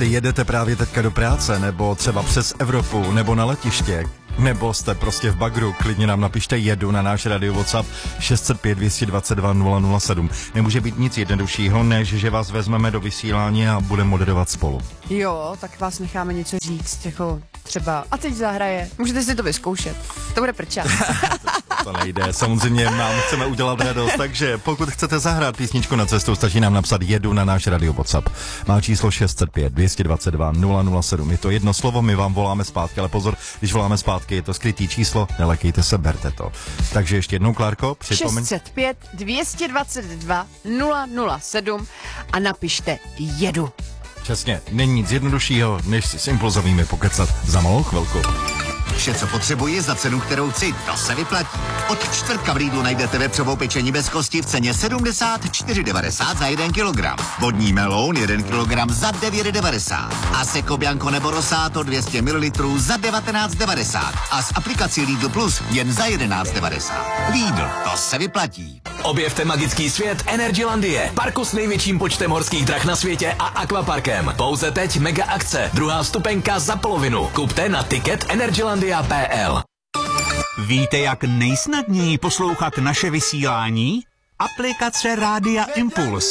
Jestli jedete právě teďka do práce, nebo třeba přes Evropu, nebo na letiště, nebo jste prostě v bagru, klidně nám napište jedu na náš radio WhatsApp 605 222 007. Nemůže být nic jednoduššího, než že vás vezmeme do vysílání a budeme moderovat spolu. Jo, tak vás necháme něco říct, jako třeba a teď zahraje. Můžete si to vyzkoušet. To bude prčat. To nejde, samozřejmě nám chceme udělat radost, takže pokud chcete zahrát písničku na cestu, stačí nám napsat jedu na náš radio WhatsApp. Má číslo 605 222 007. Je to jedno slovo, my vám voláme zpátky, ale pozor, když voláme zpátky, je to skrytý číslo, nelekejte se, berte to. Takže ještě jednou, Klárko, připomeň. 605 222 007 a napište jedu. Přesně, není nic jednoduššího, než si s impulzovými pokecat za malou chvilku. Vše, co potřebuji za cenu, kterou chci, to se vyplatí. Od čtvrtka v Lidlu najdete vepřovou pečení bez kosti v ceně 74,90 za 1 kg. Vodní meloun 1 kg za 9,90. A Seco Bianco nebo Rosato 200 ml za 19,90. A s aplikací Lidl Plus jen za 11,90. Lidl, to se vyplatí. Objevte magický svět Energylandie, parku s největším počtem horských drah na světě a akvaparkem. Pouze teď mega akce, druhá vstupenka za polovinu. Kupte na ticket energylandia.pl. Víte, jak nejsnadněji poslouchat naše vysílání? Aplikace Rádia Impuls.